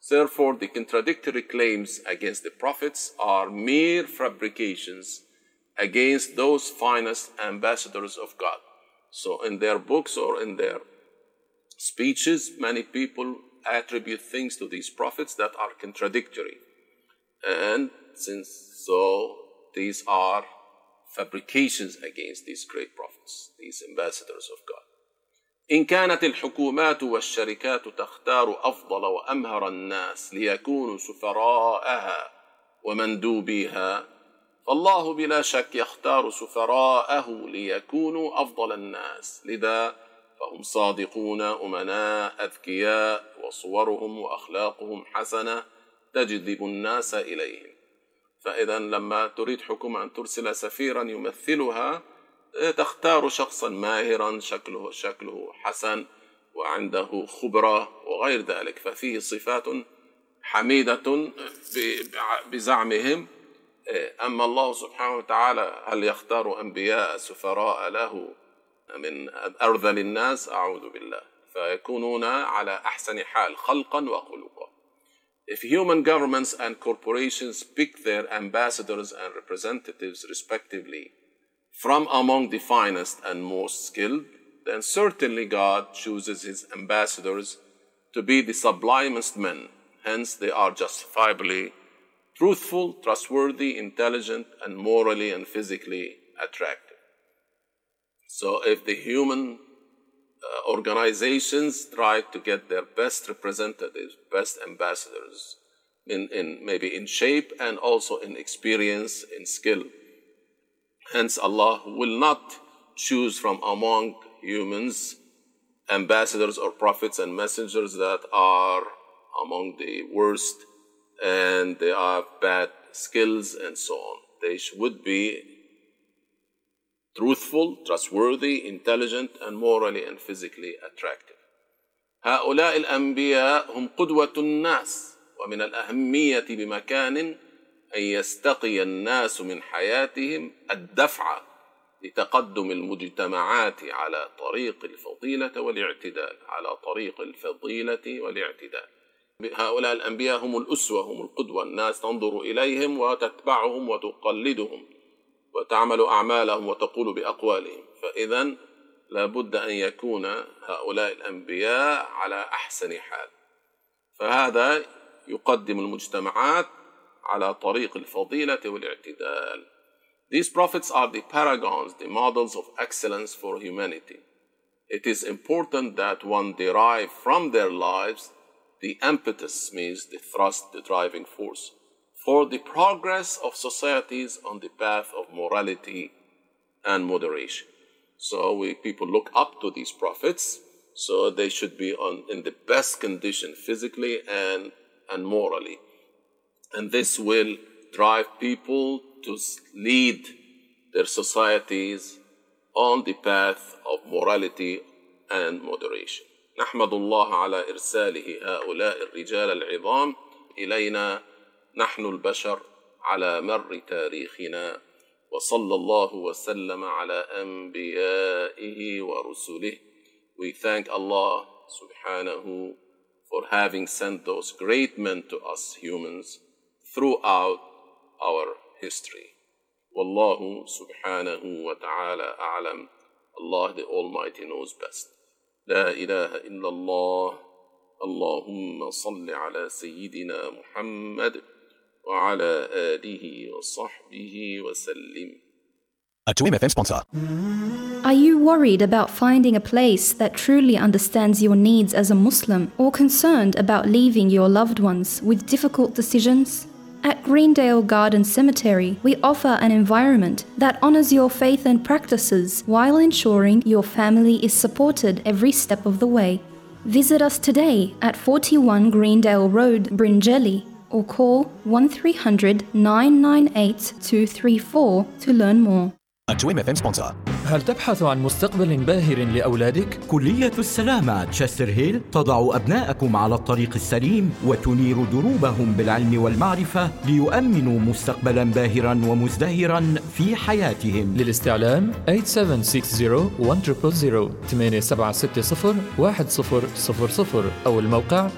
Therefore, the contradictory claims against the prophets are mere fabrications against those finest ambassadors of God. So in their books or in their speeches, many people attribute things to these prophets that are contradictory. And these are fabrications against these great prophets, these ambassadors of God. إن كانت الحكومات والشركات تختار أفضل وأمهر الناس ليكونوا سفراءها ومندوبيها فالله بلا شك يختار سفراءه ليكونوا أفضل الناس لذا فهم صادقون أمناء أذكياء وصورهم وأخلاقهم حسنة تجذب الناس إليهم. فإذا لما تريد حكومة أن ترسل سفيرا يمثلها تختار شخصا ماهرا شكله حسن وعنده خبرة وغير ذلك، ففيه صفات حميدة بزعمهم. أما الله سبحانه وتعالى هل يختار أنبياء سفراء له من أرذل الناس؟ أعوذ بالله. فيكونون على أحسن حال خلقا وخلقا. If human governments and corporations pick their ambassadors and representatives respectively from among the finest and most skilled, then certainly God chooses his ambassadors to be the sublimest men. Hence they are justifiably truthful, trustworthy, intelligent, and morally and physically attractive. So if the human organizations try to get their best representatives, best ambassadors, maybe in shape and also in experience, in skill, hence Allah will not choose from among humans ambassadors or prophets and messengers that are among the worst and they have bad skills and so on. They would be truthful, trustworthy, intelligent, and morally and physically attractive. هؤلاء الأنبياء هم قدوة الناس ومن الأهمية بمكان أن يستقي الناس من حياتهم الدفع لتقدم المجتمعات على طريق الفضيلة والاعتدال هؤلاء الأنبياء هم الأسوة، هم القدوة. الناس تنظر إليهم وتتبعهم وتقلدهم وتعمل أعمالهم وتقول بأقوالهم. فإذن لابد أن يكون هؤلاء الأنبياء على أحسن حال. فهذا يقدم المجتمعات على طريق الفضيلة والاعتدال. These prophets are the paragons, the models of excellence for humanity. It is important that one derive from their lives the impetus, means the thrust, the driving force, for the progress of societies on the path of morality and moderation. So people look up to these prophets, so they should be in the best condition physically and morally. And this will drive people to lead their societies on the path of morality and moderation. نحمد الله على إرساله هؤلاء الرجال العظام إلينا نحن البشر على مر تاريخنا وصلى الله وسلم على أنبيائه ورسله. We thank Allah subhanahu for having sent those great men to us humans throughout our history. Wallahu subhanahu wa ta'ala a'lam. Allah the Almighty knows best. لا إله إلا الله. اللهم صل على سيدنا محمد وعلى آله وصحبه وسلم. A 2MFM sponsor. Are you worried about finding a place that truly understands your needs as a Muslim, or concerned about leaving your loved ones with difficult decisions? At Greendale Garden Cemetery, we offer an environment that honors your faith and practices while ensuring your family is supported every step of the way. Visit us today at 41 Greendale Road, Bringelly, or call 1300 998 234 to learn more. A 2MFM sponsor. هل تبحث عن مستقبل باهر لأولادك؟ كلية السلامة تشستر هيل تضع أبناءكم على الطريق السليم وتنير دروبهم بالعلم والمعرفة ليؤمنوا مستقبلا باهرا ومزدهرا في حياتهم. للاستعلام 8760-1000 8760-1000 أو الموقع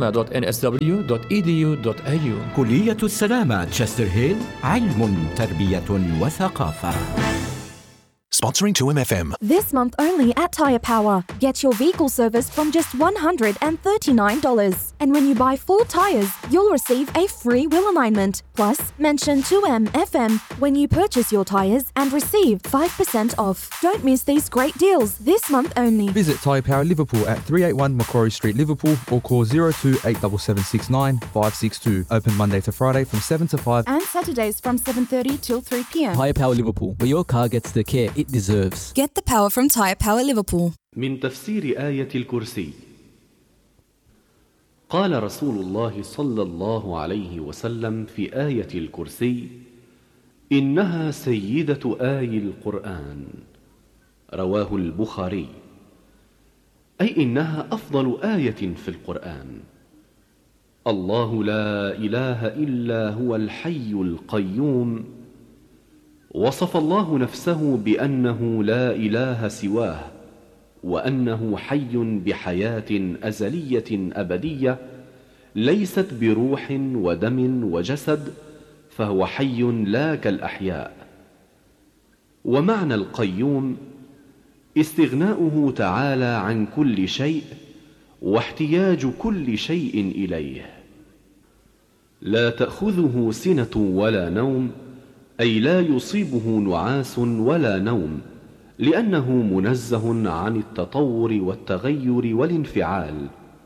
salama.nsw.edu.au. كلية السلامة تشستر هيل، علم، تربية وثقافة. Sponsoring 2MFM. This month only at Tyre Power. Get your vehicle service from just $139. And when you buy 4 tyres, you'll receive a free wheel alignment. Plus, mention 2MFM when you purchase your tyres and receive 5% off. Don't miss these great deals this month only. Visit Tyre Power Liverpool at 381 Macquarie Street, Liverpool, or call 02-87769-562. Open Monday to Friday from 7 to 5. And Saturdays from 7:30 till 3 p.m. Tyre Power Liverpool, where your car gets the care it deserves. Get the power from Tyre Power Liverpool. من تفسير آية الكرسي. قال رسول الله صلى الله عليه وسلم في آية الكرسي: إنها سيدة آي القرآن. رواه البخاري. أي إنها أفضل آية في القرآن. الله لا إله إلا هو الحي القيوم. وصف الله نفسه بأنه لا إله سواه، وأنه حي بحياة أزلية أبدية ليست بروح ودم وجسد، فهو حي لا كالأحياء. ومعنى القيوم استغناؤه تعالى عن كل شيء واحتياج كل شيء إليه. لا تأخذه سنة ولا نوم، أي لا يصيبه نعاس ولا نوم، لأنه منزه عن التطور والتغير والانفعال.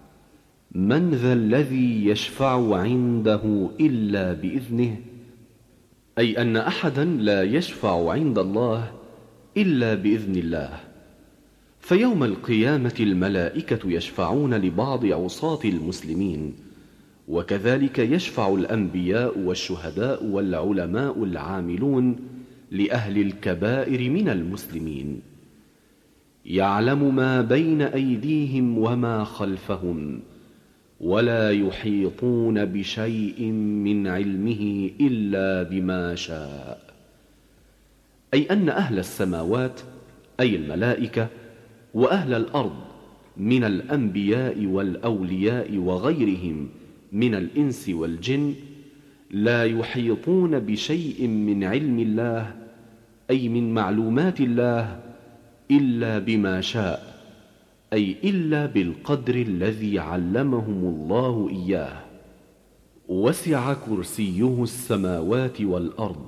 من ذا الذي يشفع عنده إلا بإذنه، أي أن أحدا لا يشفع عند الله إلا بإذن الله. فيوم القيامة الملائكة يشفعون لبعض عصاة المسلمين، وكذلك يشفع الأنبياء والشهداء والعلماء العاملون لأهل الكبائر من المسلمين. يعلم ما بين أيديهم وما خلفهم، ولا يحيطون بشيء من علمه إلا بما شاء. أي أن أهل السماوات أي الملائكة وأهل الأرض من الأنبياء والأولياء وغيرهم من الإنس والجن لا يحيطون بشيء من علم الله، أي من معلومات الله، إلا بما شاء، أي إلا بالقدر الذي علمهم الله إياه. وسع كرسيه السماوات والأرض.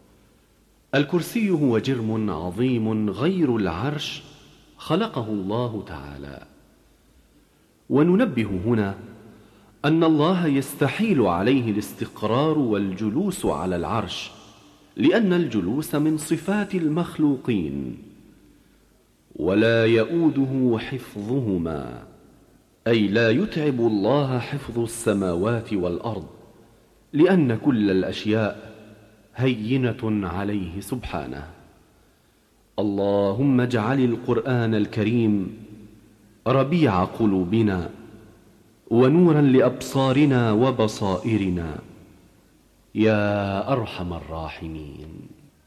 الكرسي هو جرم عظيم غير العرش خلقه الله تعالى. وننبه هنا أن الله يستحيل عليه الاستقرار والجلوس على العرش، لأن الجلوس من صفات المخلوقين. ولا يؤوده حفظهما، أي لا يتعب الله حفظ السماوات والأرض، لأن كل الأشياء هينة عليه سبحانه. اللهم اجعل القرآن الكريم ربيع قلوبنا ونورا لأبصارنا وبصائرنا، يا أرحم الراحمين.